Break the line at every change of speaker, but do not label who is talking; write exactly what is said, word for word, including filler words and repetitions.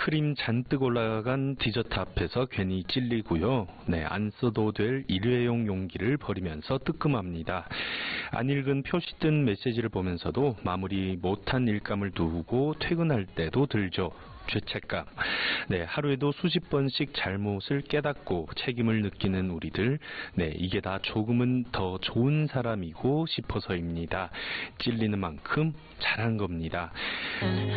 크림 잔뜩 올라간 디저트 앞에서 괜히 찔리고요. 네, 안 써도 될 일회용 용기를 버리면서 뜨끔합니다. 안 읽은 표시 뜬 메시지를 보면서도 마무리 못한 일감을 두고 퇴근할 때도 들죠. 죄책감. 네, 하루에도 수십 번씩 잘못을 깨닫고 책임을 느끼는 우리들. 네, 이게 다 조금은 더 좋은 사람이고 싶어서입니다. 찔리는 만큼 잘한 겁니다.